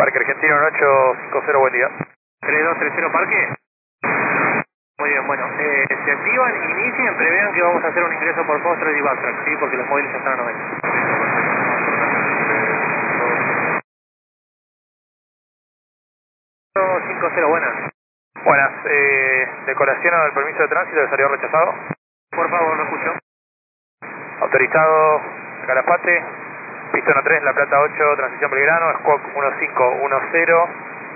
Parque Argentino 1850, buen día. 3230 Parque. Muy bien, bueno, se activan, inicien, prevean que vamos a hacer un ingreso por postres y backtrack, ¿sí? Porque los móviles ya están a 90. 50, buenas. Buenas, decoración al permiso de tránsito que salió rechazado. Por favor, lo escucho. Autorizado Calafate, pista 13, La Plata 8, transición Belgrano, Squawk 1510,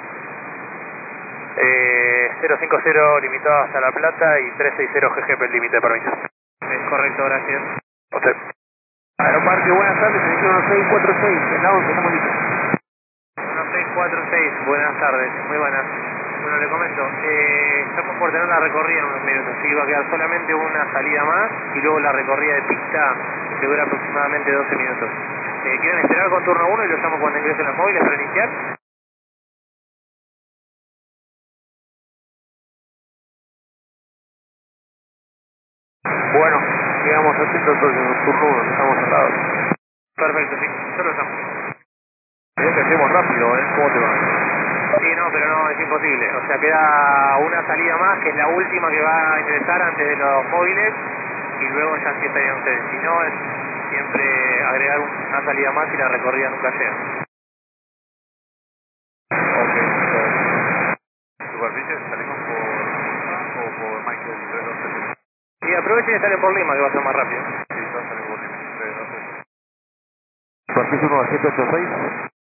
050 limitado hasta La Plata y 360 GGP el límite de permiso. Es correcto, gracias. Usted. Aeroparque, buenas tardes, selección 1646, en la 11, ¿cómo dice? 1646, buenas tardes, muy buenas. Bueno, le comento, estamos por tener la recorrida en unos minutos, sí, va a quedar solamente una salida más y luego la recorrida de pista que dura aproximadamente 12 minutos. ¿Quieren esperar con turno 1 y lo llamo cuando ingresen los móviles para iniciar? Bueno, llegamos haciendo entonces un turno 1, estamos cerrados. Perfecto, sí, yo lo llamo. Mirá que hacemos rápido, ¿cómo te va? Sí, no, pero no, es imposible. O sea, queda una salida más, que es la última que va a ingresar antes de los móviles, y luego ya sí estarían ustedes. Si no, es siempre agregar una salida más y la recorrida nunca llega. Ok, superficie, salimos por Lima o por Michael 312. Y aprovechen y salen por Lima, que va a ser más rápido. Sí, todos salimos por Lima, 312. Superficie 1786.